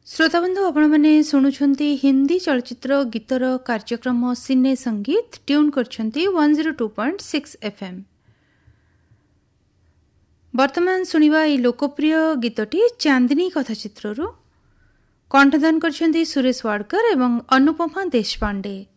श्रोताबंधु आपण मैंने शुणुंट हिंदी चलचित्र गीतर कार्यक्रम सिने संगीत ट्यून करछंती 102.6 FM। वर्तमान सुनिवा ए लोकप्रिय गीतटी चांदनी कथाचित्रु कंठदान करछंती सुरेश वाडकर एवं अनुपमा देशपांडे।